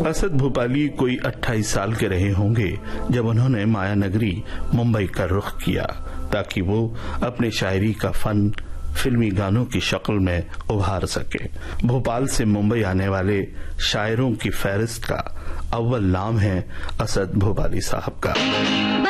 असद भोपाली कोई 28 साल के रहे होंगे जब उन्होंने माया नगरी मुंबई का रुख किया ताकि वो अपने शायरी का फन फिल्मी गानों की शक्ल में उभार सके। भोपाल से मुंबई आने वाले शायरों की फहरिस्त का अव्वल नाम है असद भोपाली साहब का।